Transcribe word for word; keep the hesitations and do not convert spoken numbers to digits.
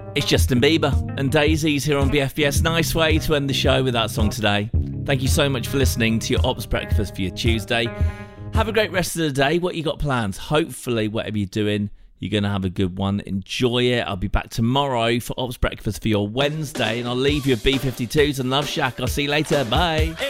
It's Justin Bieber and Daisies here on B F B S. Nice way to end the show with that song today. Thank you so much for listening to your Ops Breakfast for your Tuesday. Have a great rest of the day. What you got planned? Hopefully, whatever you're doing, you're going to have a good one. Enjoy it. I'll be back tomorrow for Ops Breakfast for your Wednesday, and I'll leave you with B fifty-twos and Love Shack. I'll see you later. Bye.